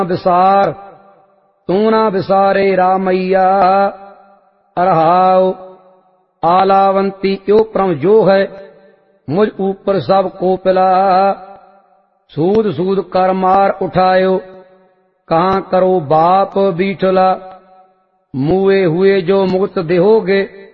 विसार तू ना विसारे रामैया। रहाओ आलावंती यो प्रम जो है मुझ ऊपर सब को पिला। सूद सूद कर मार उठायो कहाँ करो बाप बीठला। मुए हुए जो मुक्त देहोगे